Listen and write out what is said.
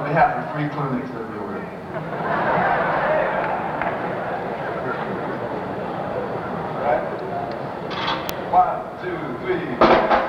behalf of free clinics everywhere. Right? 1, 2, 3.